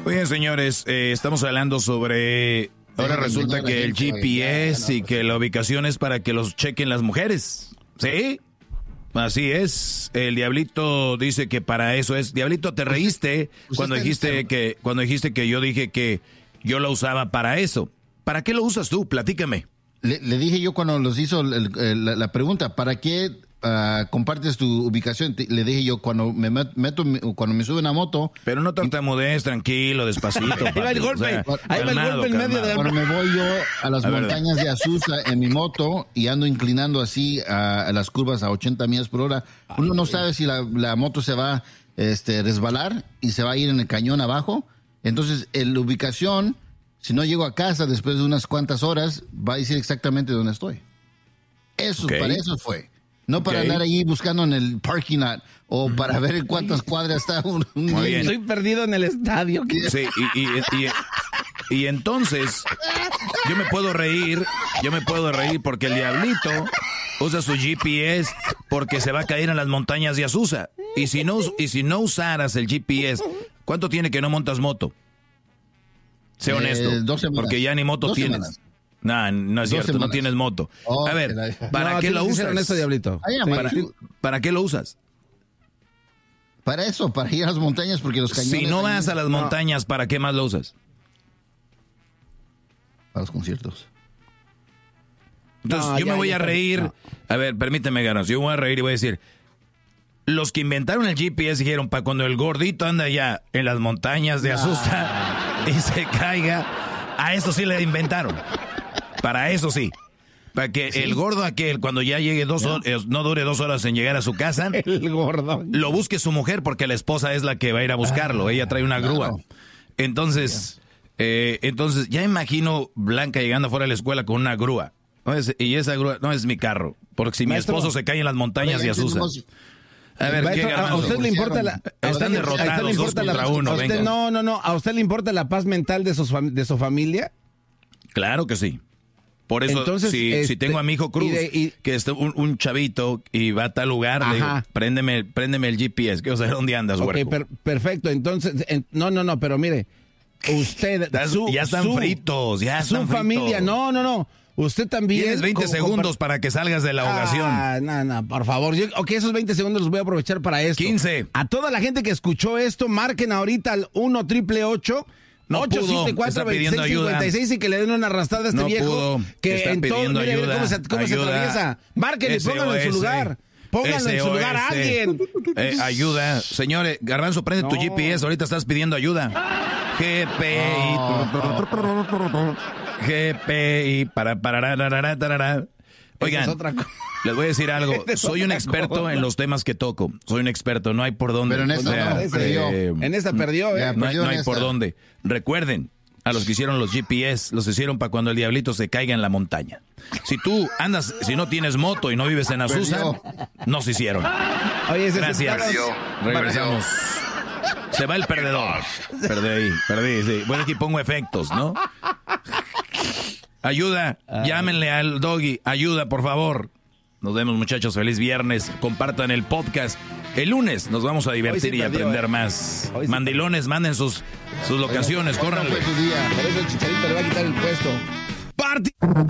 Muy bien, señores, estamos hablando sobre... Ahora resulta que el GPS y que la ubicación es para que los chequen las mujeres. ¿Sí? Así es. El Diablito dice que para eso es. Diablito, te reíste cuando dijiste que yo dije que yo lo usaba para eso. ¿Para qué lo usas tú? Platícame. Le dije yo cuando los hizo la pregunta, ¿para qué compartes tu ubicación? Le dije yo cuando cuando me sube una moto. Pero no tartamudees, tranquilo, despacito. Ahí va el golpe, calmado, en medio de Cuando me voy yo a las montañas de Azusa en mi moto y ando inclinando así a las curvas a 80 millas por hora, uno no sabe si la moto se va resbalar y se va a ir en el cañón abajo. Entonces, la ubicación, si no llego a casa después de unas cuantas horas, va a decir exactamente dónde estoy. Eso, para eso fue. No para andar ahí buscando en el parking lot o para ver en cuántas cuadras está un Estoy perdido en el estadio. Sí, y entonces yo me puedo reír porque el Diablito usa su GPS porque se va a caer en las montañas de Azusa. Y si no usaras el GPS, ¿cuánto tiene que no montas moto? Sé honesto, 2 semanas. Porque ya ni moto 2 tienes. semanas. No es cierto, no tienes moto. A ver, ¿para qué lo usas? Honesto, Diablito. ¿Para qué lo usas? Para eso, para ir a las montañas, porque los cañones... Si no vas a las montañas, ¿para qué más lo usas? Para los conciertos. Entonces, yo me voy a reír. No. A ver, permíteme, Ganos. Yo voy a reír y voy a decir... Los que inventaron el GPS dijeron, para cuando el gordito anda allá en las montañas de Azusa y se caiga, a eso sí le inventaron. Para eso sí. Para que el gordo aquel, cuando ya llegue 2 horas, no dure 2 horas en llegar a su casa, el gordo lo busque su mujer, porque la esposa es la que va a ir a buscarlo. Ella trae una grúa. Entonces, ya imagino Blanca llegando fuera de la escuela con una grúa. Y esa grúa no es mi carro, porque si mi esposo se cae en las montañas de Azusa. A ver, ¿a usted le importa la... Están derrotados 2 contra 1. No. ¿A usted le importa la paz mental de su familia? Claro que sí. Por eso, entonces, si tengo a mi hijo Cruz, que es un chavito y va a tal lugar, le digo, préndeme el GPS, quiero saber dónde andas, güey. Perfecto. Entonces, no, pero mire, usted... ya están fritos, ya están fritos. Su familia, no. Usted también... Tienes 20 segundos para que salgas de la ahogación. No, por favor. Esos 20 segundos los voy a aprovechar para esto. 15. A toda la gente que escuchó esto, marquen ahorita al 1-888 No 874-2656 y que le den una arrastrada a este viejo. Que en todo, mire cómo se atraviesa. Márquenle, pónganlo en su lugar. Pónganlo en su lugar a alguien. Ayuda. Señores, Garbanzo, prende tu GPS. Ahorita estás pidiendo ayuda. GPI. Oigan, les voy a decir algo. Soy un experto en los temas que toco. Soy un experto. No hay por dónde. Pero en esta perdió. En esta perdió, No hay por dónde. Recuerden, a los que hicieron los GPS, los hicieron para cuando el diablito se caiga en la montaña. Si tú andas, si no tienes moto y no vives en Azusa, no se hicieron. Oye, gracias. Regresamos. Se va el perdedor. Perdí, sí. Bueno, aquí pongo efectos, ¿no? Ayuda, llámenle al Doggy. Ayuda, por favor. Nos vemos, muchachos. Feliz viernes. Compartan el podcast. El lunes nos vamos a divertir y aprender más. Mandilones, manden sus locaciones. Córranle. Por eso el Chicharito le va a quitar el puesto.